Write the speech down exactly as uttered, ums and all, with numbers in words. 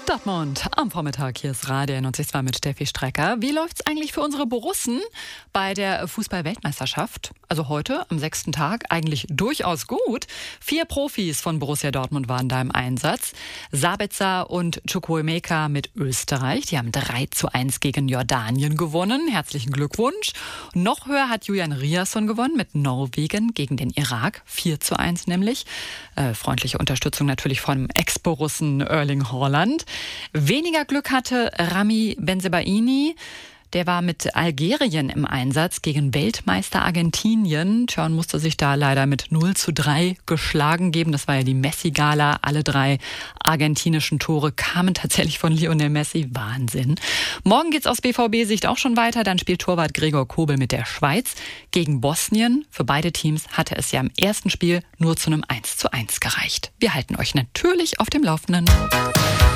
Dortmund am Vormittag. Hier ist Radio neunzig Komma zwei mit Steffi Strecker. Wie läuft's eigentlich für unsere Borussen bei der Fußball-Weltmeisterschaft? Also heute, am sechsten Tag, eigentlich durchaus gut. Vier Profis von Borussia Dortmund waren da im Einsatz. Sabitzer und Chukwuemeka mit Österreich. Die haben drei zu eins gegen Jordanien gewonnen. Herzlichen Glückwunsch. Noch höher hat Julian Riasson gewonnen mit Norwegen gegen den Irak. vier zu eins nämlich. Äh, freundliche Unterstützung natürlich vom Ex-Borussen Erling Haaland. Weniger Glück hatte Rami Bensebaini. Der war mit Algerien im Einsatz gegen Weltmeister Argentinien. Tja, und musste sich da leider mit null zu drei geschlagen geben. Das war ja die Messi-Gala. Alle drei argentinischen Tore kamen tatsächlich von Lionel Messi. Wahnsinn. Morgen geht's aus B V B-Sicht auch schon weiter. Dann spielt Torwart Gregor Kobel mit der Schweiz gegen Bosnien. Für beide Teams hatte es ja im ersten Spiel nur zu einem eins zu eins gereicht. Wir halten euch natürlich auf dem Laufenden.